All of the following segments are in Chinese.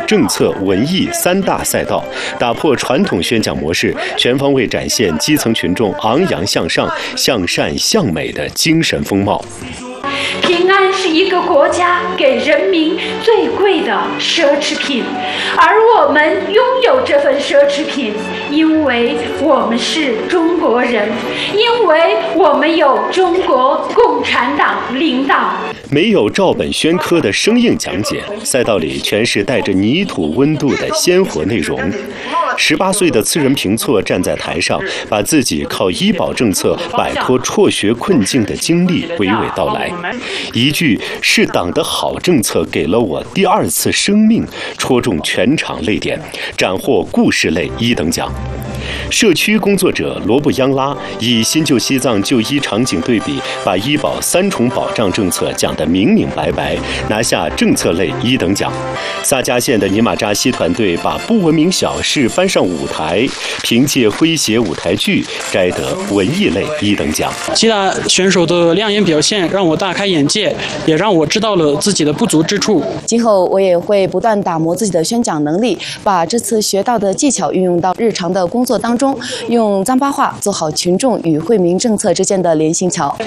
政策、文艺三大赛道，打破传统宣讲模式，全方位展现基层群众昂扬向上、向善向美的精神风貌。 平安是一个国家给人民最贵的奢侈品，而我们拥有这份奢侈品，因为我们是中国人，因为我们有中国共产党领导。 没有照本宣科的生硬讲解，赛道里全是带着泥土温度的鲜活内容。18岁的次仁平措站在台上，把自己靠医保政策摆脱辍学困境的经历娓娓道来。一句“是党的好政策给了我第2次生命”，戳中全场泪点，斩获故事类1等奖。社区工作者罗布央拉以新旧西藏就医场景对比，把医保3重保障政策讲得明明白白，拿下政策类1等奖。萨迦县的尼玛扎西团队把不文明小事搬上舞台，凭借诙谐舞台剧摘得文艺类1等奖。 其他选手的亮眼表现让我大开眼界，也让我知道了自己的不足之处。 今后我也会不断打磨自己的宣讲能力，把这次学到的技巧运用到日常的工作当中，用藏巴话做好群众与惠民政策之间的联系桥。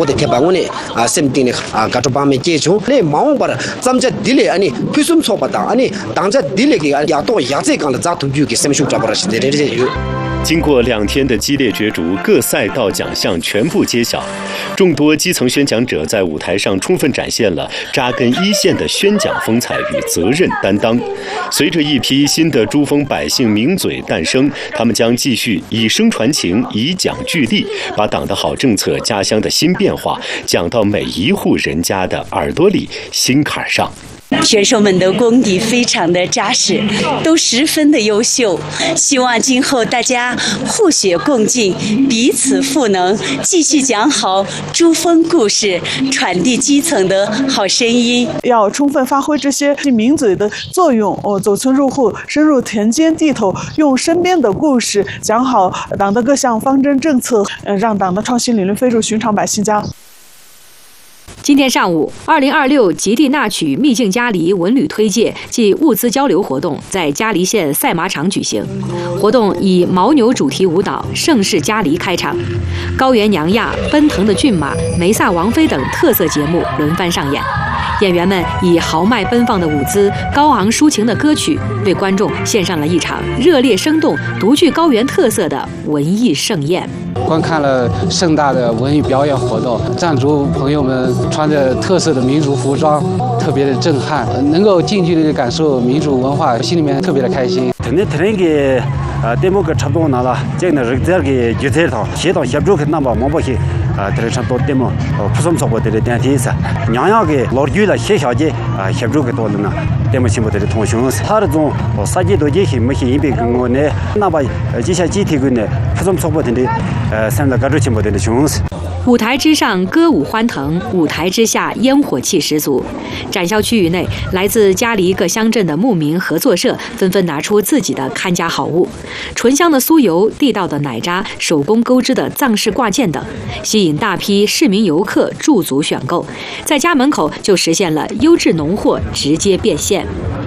经过2天的激烈角逐，各赛道奖项全部揭晓。众多基层宣讲者在舞台上充分展现了扎根一线的宣讲风采与责任担当。随着一批新的珠峰百姓名嘴诞生，他们将继续以声传情，以讲聚力，把党的好政策、家乡的新变化讲到每一户人家的耳朵里、心坎上。 选手们的功底非常的扎实，都十分的优秀。希望今后大家互学共进，彼此赋能，继续讲好珠峰故事，传递基层的好声音。 要充分发挥这些名嘴的作用，走村入户，深入田间地头，用身边的故事讲好党的各项方针政策，让党的创新理论飞入寻常百姓家。 今天上午，2026极地纳曲秘境嘉黎文旅推介暨物资交流活动在嘉黎县赛马场举行。活动以牦牛主题舞蹈《盛世嘉黎》开场，高原娘亚、奔腾的骏马、梅萨王妃等特色节目轮番上演。演员们以豪迈奔放的舞姿、高昂抒情的歌曲，为观众献上了一场热烈生动、独具高原特色的文艺盛宴。 观看了盛大的文艺表演活动，藏族朋友们穿着特色的民族服装，特别的震撼，能够近距离的感受民族文化，心里面特别的开心。 데모 그 잡동 나라 제가 르르게 주제도 시도 협조 끝나봐 뭐버히 드레찬도 데모 부som 속보들에 대한 대해서 냥야게 로르규라 셰샤제 협조가 돌나 데모 친구들이 통신 하루도 사지도 제히 뭐히 임비 근거네 나봐 지샤 지티군네 부som 속보들이 산다 가르 친구들이 중스 舞台之上歌舞欢腾，舞台之下烟火气十足。展销区域内，来自嘉黎各乡镇的牧民合作社纷纷拿出自己的看家好物，醇香的酥油、地道的奶渣、手工钩织的藏式挂件等，吸引大批市民游客驻足选购，在家门口就实现了优质农货直接变现。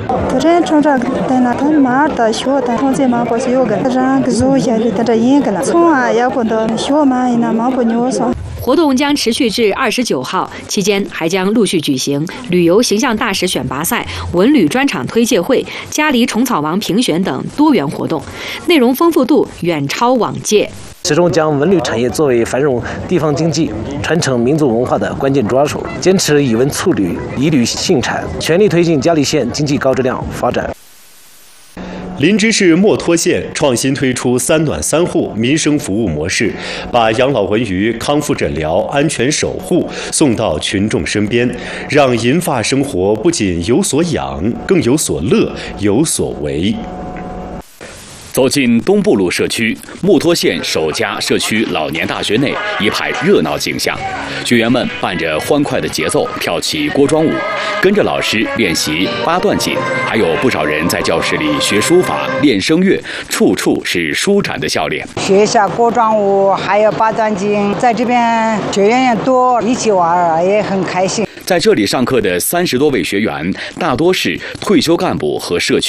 活动将持续至29号，期间还将陆续举行旅游形象大使选拔赛、文旅专场推介会、嘉黎虫草王评选等多元活动，内容丰富度远超往届。 始终将文旅产业作为繁荣地方经济、传承民族文化的关键抓手，坚持以文促旅、以旅兴产，全力推进嘉黎县经济高质量发展。 林芝市墨脱县创新推出3暖3户民生服务模式，把养老文娱、康复诊疗、安全守护送到群众身边，让银发生活不仅有所养，更有所乐、有所为。 走进东部路社区，墨脱县首家社区老年大学内一派热闹景象，学员们伴着欢快的节奏跳起锅庄舞，跟着老师练习8段锦，还有不少人在教室里学书法、练声乐，处处是舒展的笑脸。 学一下锅庄舞，还有8段锦，在这边学员也多，一起玩也很开心。 在这里上课的30多位学员，大多是退休干部和社区